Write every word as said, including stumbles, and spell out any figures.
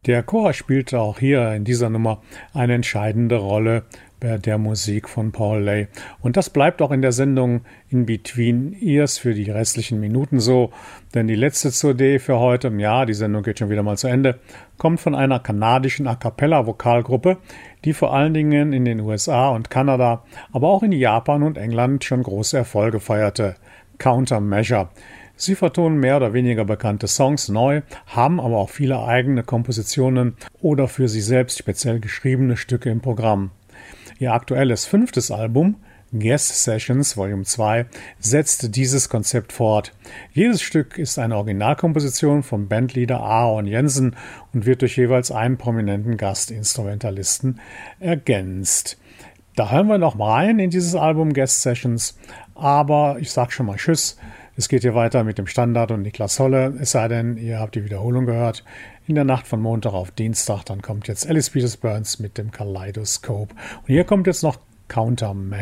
Der Chor spielte auch hier in dieser Nummer eine entscheidende Rolle bei der Musik von Paul Lay. Und das bleibt auch in der Sendung In Between Ears für die restlichen Minuten so. Denn die letzte C D für heute, ja, die Sendung geht schon wieder mal zu Ende, kommt von einer kanadischen A-Cappella-Vokalgruppe, die vor allen Dingen in den U S A und Kanada, aber auch in Japan und England schon große Erfolge feierte. Countermeasure. Sie vertonen mehr oder weniger bekannte Songs neu, haben aber auch viele eigene Kompositionen oder für sie selbst speziell geschriebene Stücke im Programm. Ihr aktuelles fünftes Album, Guest Sessions Volume zwei, setzt dieses Konzept fort. Jedes Stück ist eine Originalkomposition vom Bandleader Aaron Jensen und wird durch jeweils einen prominenten Gastinstrumentalisten ergänzt. Da hören wir noch mal rein in dieses Album Guest Sessions, aber ich sag schon mal Tschüss. Es geht hier weiter mit dem Standard und Niklas Holle, es sei denn, ihr habt die Wiederholung gehört. In der Nacht von Montag auf Dienstag, dann kommt jetzt Alice Peters Burns mit dem Kaleidoscope. Und hier kommt jetzt noch Countermeasure.